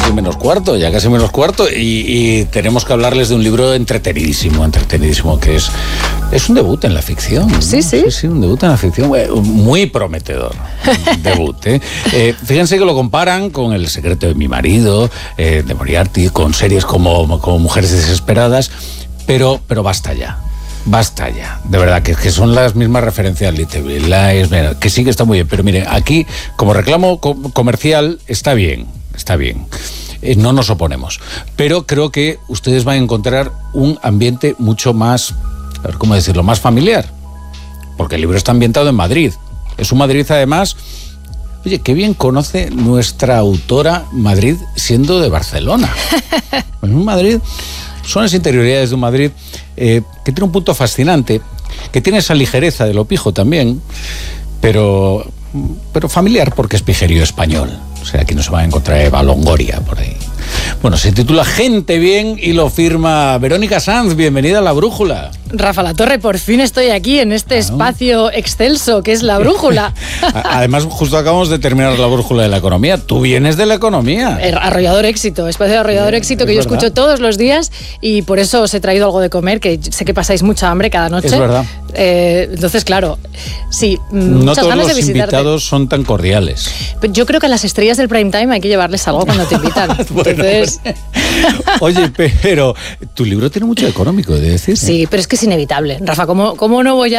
casi menos cuarto, y tenemos que hablarles de un libro entretenidísimo, que es un debut en la ficción, ¿no? Sí, un debut en la ficción, muy prometedor, debut, Fíjense que lo comparan con El secreto de mi marido, de Moriarty, con series como Mujeres desesperadas, pero basta ya. De verdad, que son las mismas referencias Little Big Lies, que sí que está muy bien, pero mire, aquí, como reclamo comercial, está bien, no nos oponemos, pero creo que ustedes van a encontrar un ambiente mucho más, a ver cómo decirlo, más familiar, porque el libro está ambientado en Madrid, es un Madrid además, oye, qué bien conoce nuestra autora Madrid siendo de Barcelona, en un Madrid... Son las interioridades de un Madrid que tiene un punto fascinante, que tiene esa ligereza de lo pijo también, pero familiar porque es pijerío español. O sea, aquí no se va a encontrar Eva Longoria por ahí. Bueno, se titula Gente Bien y lo firma Verónica Sanz. Bienvenida a La Brújula. Rafa La Torre, por fin estoy aquí en este espacio excelso que es La Brújula. Además, justo acabamos de terminar La Brújula de la Economía. Tú vienes de la economía. Arrollador Éxito, espacio de Arrollador Éxito que yo escucho todos los días y por eso os he traído algo de comer, que sé que pasáis mucha hambre cada noche. Es verdad. Entonces, claro, sí, no muchas todos ganas de los visitarte. invitados son tan cordiales. Pero yo creo que a las estrellas del prime time hay que llevarles algo cuando te invitan. Entonces... Oye, pero tu libro tiene mucho económico, de decir. Sí, pero es que es inevitable. Rafa, ¿cómo no voy a